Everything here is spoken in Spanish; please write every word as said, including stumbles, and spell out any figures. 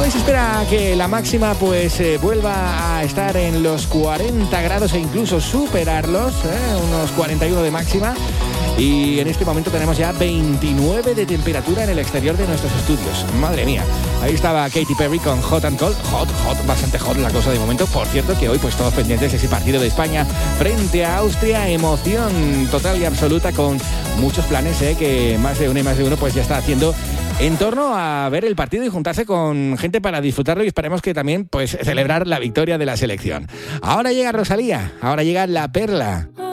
Hoy se espera que la máxima pues eh, vuelva a estar en los cuarenta grados e incluso superarlos, ¿eh? Unos cuarenta y uno de máxima. Y en este momento tenemos ya veintinueve de temperatura en el exterior de nuestros estudios. Madre mía. Ahí estaba Katy Perry con Hot and Cold. Hot, hot, bastante hot la cosa de momento. Por cierto que hoy pues todos pendientes de ese partido de España frente a Austria. Emoción total y absoluta con muchos planes, ¿eh? Que más de uno y más de uno pues ya está haciendo en torno a ver el partido y juntarse con gente para disfrutarlo y esperemos que también pues celebrar la victoria de la selección. Ahora llega Rosalía, ahora llega La Perla.